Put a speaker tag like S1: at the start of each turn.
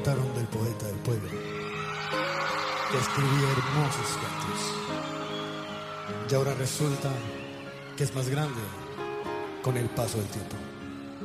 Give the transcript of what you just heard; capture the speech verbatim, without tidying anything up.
S1: Contaron del poeta del pueblo, que escribía hermosos cantos, y ahora resulta que es más grande con el paso del tiempo.